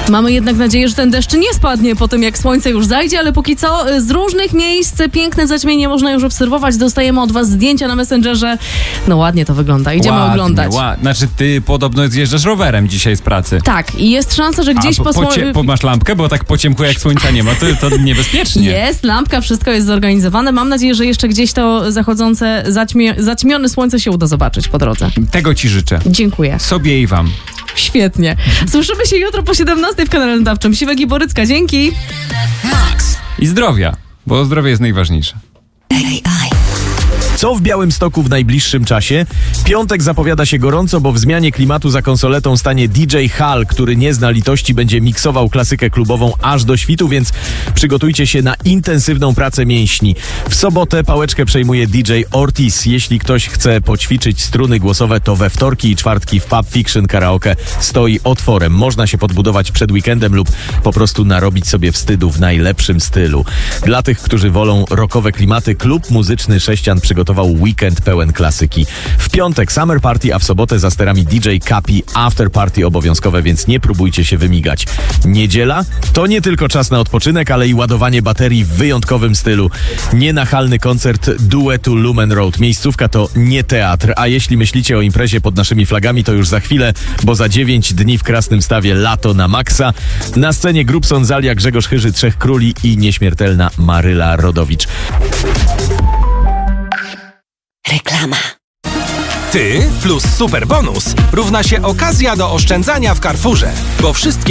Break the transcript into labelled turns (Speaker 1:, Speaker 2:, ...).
Speaker 1: Mamy jednak nadzieję, że ten deszcz nie spadnie po tym, jak słońce już zajdzie, ale póki co z różnych miejsc piękne zaćmienie można już obserwować. Dostajemy od was zdjęcia na Messengerze. No ładnie to wygląda. Idziemy oglądać.
Speaker 2: Znaczy ty podobno zjeżdżasz rowerem dzisiaj z pracy.
Speaker 1: Tak, i jest szansa, że gdzieś
Speaker 2: masz lampkę, bo tak po ciemku jak słońca nie ma, to niebezpiecznie.
Speaker 1: Jest lampka, wszystko jest zorganizowane. Mam nadzieję, że jeszcze gdzieś to zachodzące, zaćmione słońce się uda zobaczyć po drodze.
Speaker 2: Tego ci życzę.
Speaker 1: Dziękuję.
Speaker 2: Sobie i wam.
Speaker 1: Świetnie. Słyszymy się jutro po 17 w kanale nadawczym. Siwek i Borycka, dzięki.
Speaker 2: Max. I zdrowia, bo zdrowie jest najważniejsze.
Speaker 3: Co w Białymstoku w najbliższym czasie? Piątek zapowiada się gorąco, bo w zmianie klimatu za konsoletą stanie DJ Hal, który nie zna litości, będzie miksował klasykę klubową aż do świtu, więc przygotujcie się na intensywną pracę mięśni. W sobotę pałeczkę przejmuje DJ Ortiz. Jeśli ktoś chce poćwiczyć struny głosowe, to we wtorki i czwartki w Pub Fiction Karaoke stoi otworem. Można się podbudować przed weekendem lub po prostu narobić sobie wstydu w najlepszym stylu. Dla tych, którzy wolą rockowe klimaty, klub muzyczny Sześcian przygotował weekend pełen klasyki. W piątek Summer Party, a w sobotę za sterami DJ Kapi, After Party obowiązkowe, więc nie próbujcie się wymigać. Niedziela to nie tylko czas na odpoczynek, ale i ładowanie baterii w wyjątkowym stylu. Nienachalny koncert duetu Lumen Road. Miejscówka to nie teatr, a jeśli myślicie o imprezie pod naszymi flagami, to już za chwilę, bo za 9 dni w Krasnym Stawie lato na maksa. Na scenie Grubson, Zalia, Grzegorz Chyży, Trzech Króli i nieśmiertelna Maryla Rodowicz.
Speaker 4: Reklama. Ty plus super bonus równa się okazja do oszczędzania w Carrefourze, bo wszystkie